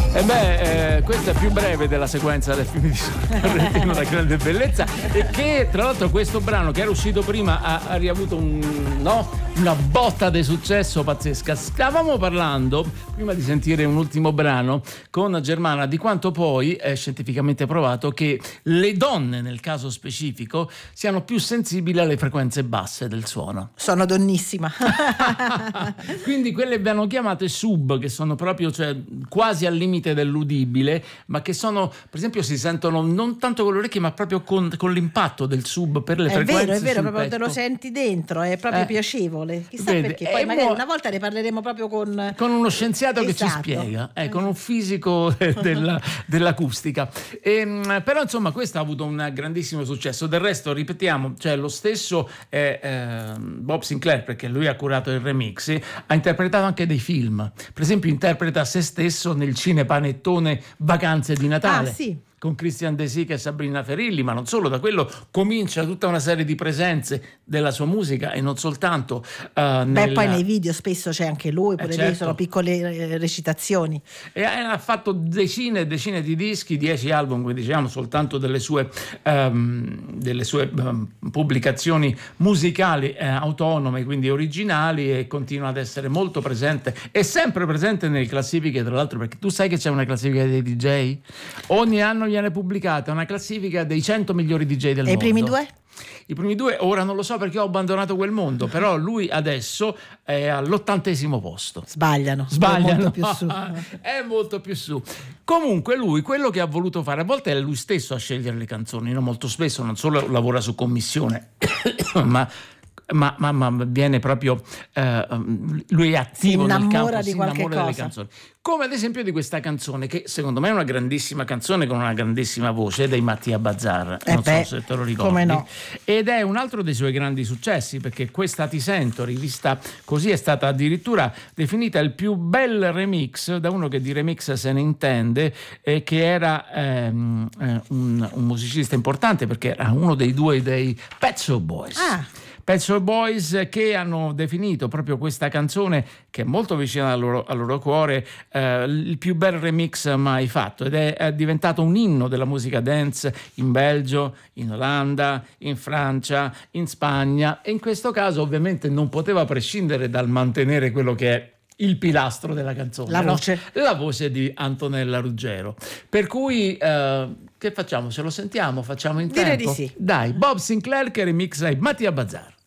Questa è più breve della sequenza del film di Sorrentino, Una grande bellezza, e che tra l'altro questo brano che era uscito prima ha riavuto una botta di successo pazzesca. Stavamo parlando prima di sentire un ultimo brano con Germana di quanto poi è scientificamente provato che le donne nel caso specifico siano più sensibili alle frequenze basse del suono. Sono donnissima. Quindi quelle abbiamo chiamate sub, che sono proprio, cioè, quasi al limite dell'udibile, ma che sono, per esempio, si sentono non tanto con le orecchie ma proprio con l'impatto del sub per le frequenze. È vero, proprio petto. te lo senti dentro, è proprio piacevole. Chissà perché. Poi magari una volta ne parleremo proprio con uno scienziato che ci esatto. spiega, con un fisico dell'acustica. Però insomma questo ha avuto un grandissimo successo. Del resto, ripetiamo, cioè lo stesso Bob Sinclair, perché lui ha curato il remix, ha interpretato anche dei film. Per esempio interpreta se stesso nel cinepanettone Vacanze di Natale. Ah, sì. Con Christian De Sica e Sabrina Ferilli, ma non solo, da quello comincia tutta una serie di presenze della sua musica e non soltanto poi nei video spesso c'è anche lui, pure certo. lì sono piccole recitazioni. E ha fatto decine e decine di dischi, 10 album, quindi diciamo soltanto delle sue pubblicazioni musicali autonome, quindi originali, e continua ad essere molto presente, è sempre presente nelle classifiche, tra l'altro, perché tu sai che c'è una classifica dei DJ? Ogni anno viene pubblicata una classifica dei 100 migliori DJ del mondo. E i primi due? I primi due ora non lo so perché ho abbandonato quel mondo, però lui adesso è all'80° posto. Sbagliano. È molto più su. È molto più su. Comunque lui quello che ha voluto fare, a volte è lui stesso a scegliere le canzoni, no? Molto spesso non solo lavora su commissione, ma viene proprio lui è attivo nel campo, si innamora delle canzoni, come ad esempio di questa canzone che secondo me è una grandissima canzone con una grandissima voce, dei Mattia Bazzar, non so se te lo ricordi. Come no. Ed è un altro dei suoi grandi successi, perché questa Ti sento, rivista così, è stata addirittura definita il più bel remix da uno che di remix se ne intende, che era un musicista importante, perché era uno dei due dei Pet Shop Boys. Pet Shop Boys, che hanno definito proprio questa canzone, che è molto vicina al loro cuore, il più bel remix mai fatto, ed è diventato un inno della musica dance in Belgio, in Olanda, in Francia, in Spagna, e in questo caso ovviamente non poteva prescindere dal mantenere quello che è il pilastro della canzone, la voce di Antonella Ruggero. Per cui che facciamo? Se lo sentiamo? Facciamo in tempo? Direi di sì. Dai, Bob Sinclair che remixa Mattia Bazzar.